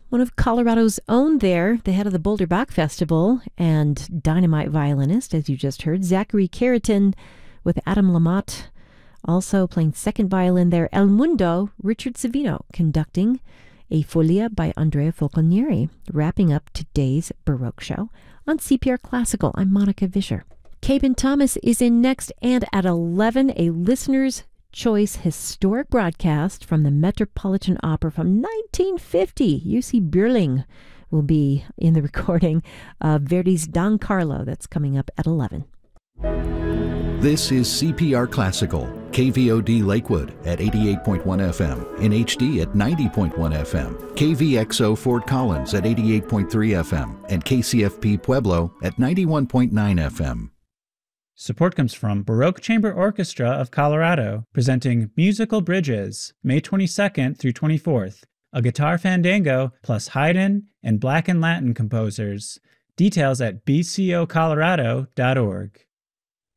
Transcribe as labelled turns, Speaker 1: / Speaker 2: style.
Speaker 1: One of Colorado's own there, the head of the Boulder Bach Festival and dynamite violinist, as you just heard, Zachary Carrington with Adam Lamotte. Also playing second violin there, El Mundo, Richard Savino, conducting a Folia by Andrea Falconieri, wrapping up today's Baroque show on CPR Classical. I'm Monica Vischer. Caben Thomas is in next, and at 11, a listener's choice historic broadcast from the Metropolitan Opera from 1950. UC Bierling will be in the recording of Verdi's Don Carlo. That's coming up at 11.
Speaker 2: This is CPR Classical, KVOD Lakewood at 88.1 FM, in HD at 90.1 FM, KVXO Fort Collins at 88.3 FM, and KCFP Pueblo at 91.9 FM.
Speaker 3: Support comes from Baroque Chamber Orchestra of Colorado, presenting Musical Bridges, May 22nd through 24th, a guitar fandango plus Haydn and Black and Latin composers. Details at bcocolorado.org.